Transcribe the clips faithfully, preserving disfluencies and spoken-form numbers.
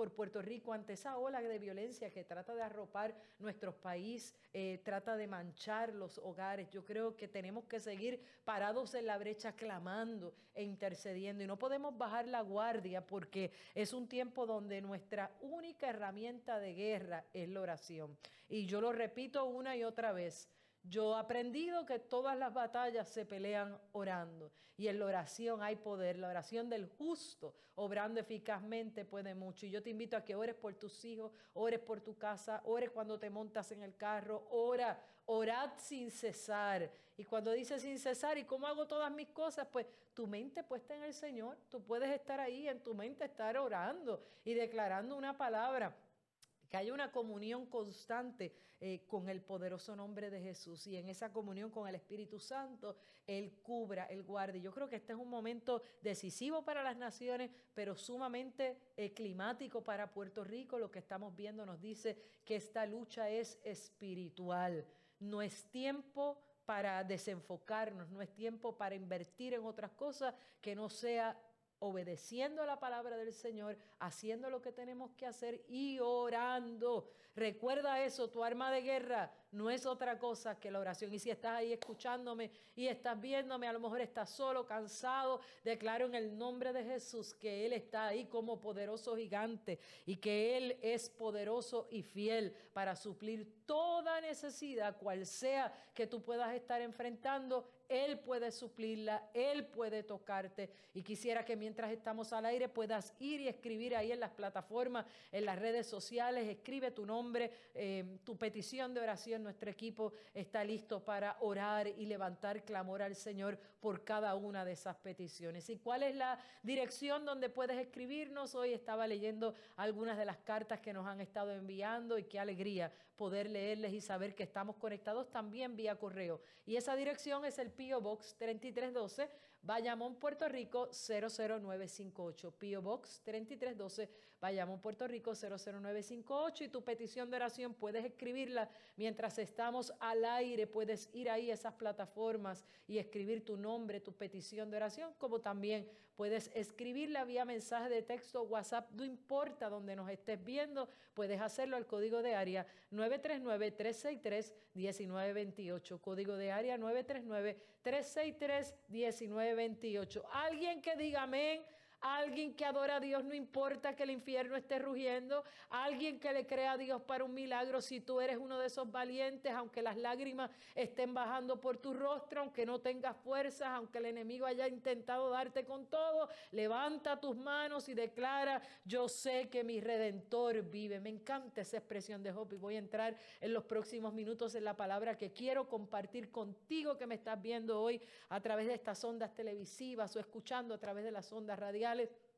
por Puerto Rico ante esa ola de violencia que trata de arropar nuestro país, eh, trata de manchar los hogares. Yo creo que tenemos que seguir parados en la brecha clamando e intercediendo y no podemos bajar la guardia porque es un tiempo donde nuestra única herramienta de guerra es la oración. Y yo lo repito una y otra vez. Yo he aprendido que todas las batallas se pelean orando y en la oración hay poder. La oración del justo, obrando eficazmente, puede mucho. Y yo te invito a que ores por tus hijos, ores por tu casa, ores cuando te montas en el carro, ora, orad sin cesar. Y cuando dice sin cesar, ¿y cómo hago todas mis cosas? Pues tu mente puesta en el Señor, tú puedes estar ahí, en tu mente estar orando y declarando una palabra. Que haya una comunión constante eh, con el poderoso nombre de Jesús y en esa comunión con el Espíritu Santo, Él cubra, Él guarde. Yo creo que este es un momento decisivo para las naciones, pero sumamente eh, climático para Puerto Rico. Lo que estamos viendo nos dice que esta lucha es espiritual. No es tiempo para desenfocarnos, no es tiempo para invertir en otras cosas que no sea obedeciendo a la palabra del Señor, haciendo lo que tenemos que hacer y orando. Recuerda eso, tu arma de guerra no es otra cosa que la oración. Y si estás ahí escuchándome y estás viéndome, a lo mejor estás solo, cansado, declaro en el nombre de Jesús que Él está ahí como poderoso gigante y que Él es poderoso y fiel para suplir toda necesidad, cual sea que tú puedas estar enfrentando. Él puede suplirla, Él puede tocarte. Y quisiera que mientras estamos al aire puedas ir y escribir ahí en las plataformas, en las redes sociales, escribe tu nombre, eh, tu petición de oración. Nuestro equipo está listo para orar y levantar clamor al Señor por cada una de esas peticiones. ¿Y cuál es la dirección donde puedes escribirnos? Hoy estaba leyendo algunas de las cartas que nos han estado enviando y qué alegría poder leerles y saber que estamos conectados también vía correo. Y esa dirección es el P O Box treinta y tres doce, Bayamón, Puerto Rico cero cero nueve cinco ocho. P O Box treinta y tres doce, Bayamón, Puerto Rico cero cero nueve cinco ocho. Y tu petición de oración puedes escribirla mientras estamos al aire. Puedes ir ahí a esas plataformas y escribir tu nombre, tu petición de oración, como también puedes escribirla vía mensaje de texto, WhatsApp, no importa donde nos estés viendo, puedes hacerlo al código de área nueve tres nueve, tres seis tres, uno nueve dos ocho. Código de área nueve tres nueve, tres seis tres, uno nueve dos ocho. Alguien que diga amén. Alguien que adora a Dios, no importa que el infierno esté rugiendo. Alguien que le crea a Dios para un milagro. Si tú eres uno de esos valientes, aunque las lágrimas estén bajando por tu rostro, aunque no tengas fuerzas, aunque el enemigo haya intentado darte con todo, levanta tus manos y declara: yo sé que mi Redentor vive. Me encanta esa expresión de Job y voy a entrar en los próximos minutos en la palabra que quiero compartir contigo, que me estás viendo hoy a través de estas ondas televisivas o escuchando a través de las ondas radiales.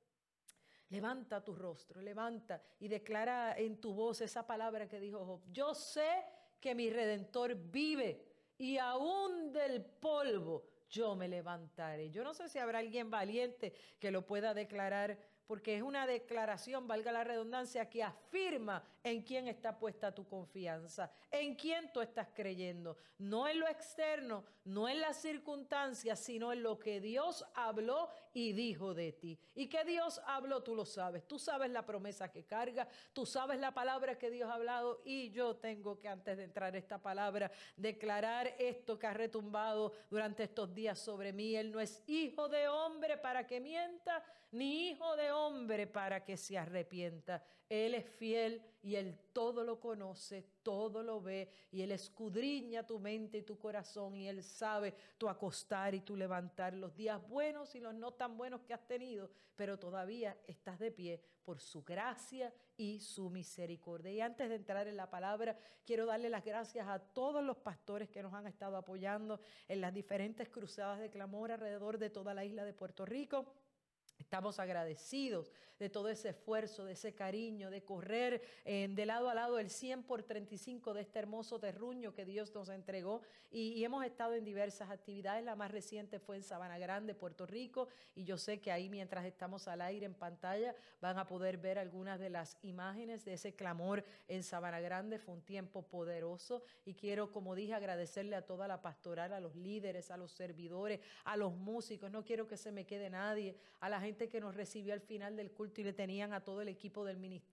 Levanta tu rostro, levanta y declara en tu voz esa palabra que dijo Job: yo sé que mi Redentor vive y aún del polvo yo me levantaré. Yo no sé si habrá alguien valiente que lo pueda declarar, porque es una declaración, valga la redundancia, que afirma en quién está puesta tu confianza, en quién tú estás creyendo, no en lo externo, no en las circunstancias, sino en lo que Dios habló y dijo de ti. Y que Dios habló, tú lo sabes, tú sabes la promesa que carga, tú sabes la palabra que Dios ha hablado, y yo tengo que, antes de entrar esta palabra, declarar esto que ha retumbado durante estos días sobre mí. Él no es hijo de hombre para que mienta, ni hijo de hombre para que se arrepienta. Él es fiel y Él todo lo conoce, todo lo ve, y Él escudriña tu mente y tu corazón, y Él sabe tu acostar y tu levantar, los días buenos y los no tan buenos que has tenido, pero todavía estás de pie por su gracia y su misericordia. Y antes de entrar en la palabra, quiero darle las gracias a todos los pastores que nos han estado apoyando en las diferentes cruzadas de clamor alrededor de toda la isla de Puerto Rico. Estamos agradecidos de todo ese esfuerzo, de ese cariño, de correr eh, de lado a lado el cien por treinta y cinco de este hermoso terruño que Dios nos entregó. Y, y hemos estado en diversas actividades. La más reciente fue en Sabana Grande, Puerto Rico. Y yo sé que ahí, mientras estamos al aire en pantalla, van a poder ver algunas de las imágenes de ese clamor en Sabana Grande. Fue un tiempo poderoso. Y quiero, como dije, agradecerle a toda la pastoral, a los líderes, a los servidores, a los músicos. No quiero que se me quede nadie. A la gente que nos recibió al final del culto y le tenían a todo el equipo del ministerio